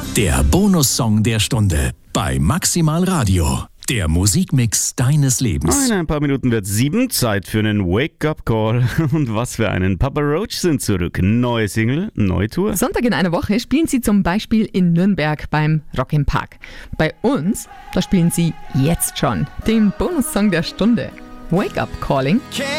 Der Bonussong der Stunde bei Maximal Radio. Der Musikmix deines Lebens. In ein paar Minuten wird 7, Zeit für einen Wake-up-Call. Und was für einen. Papa Roach sind zurück. Neue Single, neue Tour. Sonntag in einer Woche spielen sie zum Beispiel in Nürnberg beim Rock im Park. Bei uns, da spielen sie jetzt schon den Bonussong der Stunde. Wake Up Calling.